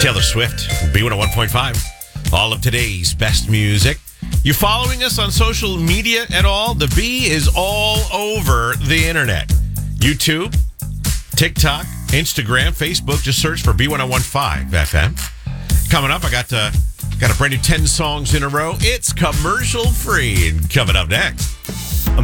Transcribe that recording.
Taylor Swift, B101.5. All of today's best music. You following us on social media at all? The B is all over the internet. YouTube, TikTok, Instagram, Facebook. Just search for B101.5 FM. Coming up, I got a brand new 10 songs in a row. It's commercial free. And coming up next,